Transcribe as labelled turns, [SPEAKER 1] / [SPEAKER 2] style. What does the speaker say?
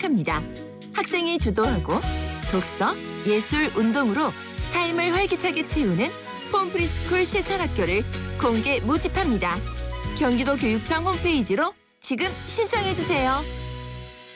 [SPEAKER 1] 시작합니다. 학생이 주도하고 독서, 예술, 운동으로 삶을 활기차게 채우는 폼프리스쿨 실천학교를 공개 모집합니다. 경기도 교육청 홈페이지로 지금 신청해주세요.